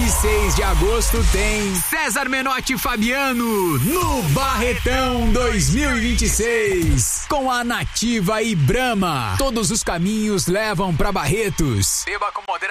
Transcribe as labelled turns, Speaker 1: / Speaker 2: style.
Speaker 1: 26 de agosto tem César Menotti e Fabiano no Barretão 2026 com a Nativa e Brahma. Todos os caminhos levam pra Barretos. Beba com moderação.